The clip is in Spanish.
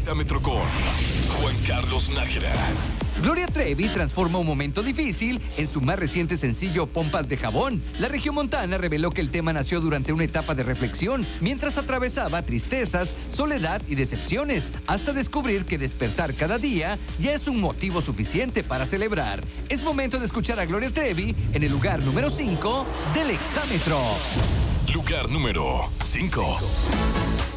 Exámetro con Juan Carlos Nájera. Gloria Trevi transforma un momento difícil en su más reciente sencillo Pompas de Jabón. La regiomontana reveló que el tema nació durante una etapa de reflexión, mientras atravesaba tristezas, soledad y decepciones, hasta descubrir que despertar cada día ya es un motivo suficiente para celebrar. Es momento de escuchar a Gloria Trevi en el lugar número 5 del Exámetro. Lugar número 5.